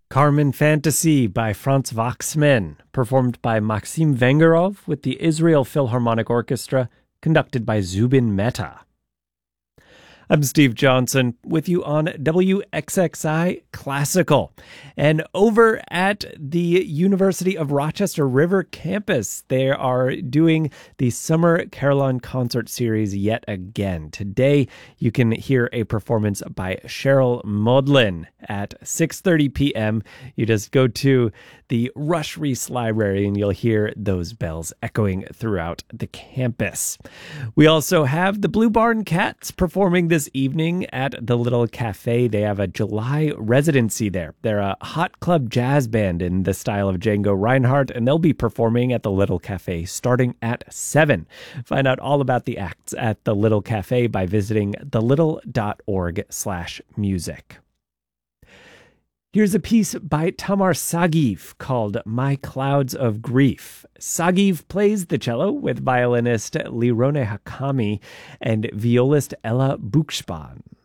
Carmen Fantasy by Franz Waxman, performed by Maxim Vengerov with the Israel Philharmonic Orchestra, conducted by Zubin Mehta. I'm Steve Johnson with you on WXXI Classical. And over at the University of Rochester River campus, they are doing the Summer Carillon Concert Series yet again. Today, you can hear a performance by Cheryl Modlin at 6:30 p.m. You just go to the Rush Reese Library and you'll hear those bells echoing throughout the campus. We also have the Blue Barn Cats performing this evening at the Little Cafe. They have a July residency there. They're a hot club jazz band in the style of Django Reinhardt, and they'll be performing at the Little Cafe starting at 7. Find out all about the acts at the Little Cafe by visiting thelittle.org/music. Here's a piece by Tamar Sagiv called My Clouds of Grief. Sagiv plays the cello with violinist Lirone Hakami and violist Ella Buchspan.